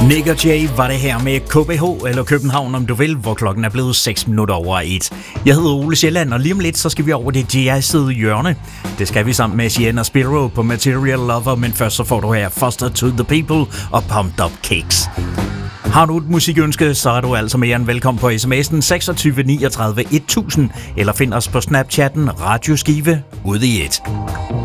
Nick og Jay var det her med KBH, eller København om du vil, hvor klokken er blevet 6 minutter over 1. Jeg hedder Ole Sjælland, og lige om lidt, så skal vi over det jazzede hjørne. Det skal vi sammen med Sienna Spiro på Material Lover, men først så får du her Foster to the People og Pumped Up Kicks. Har du et musikønske, så er du altså mere end velkommen på sms'en 26 39 1000, eller find os på Snapchatten Radioskive ude i et.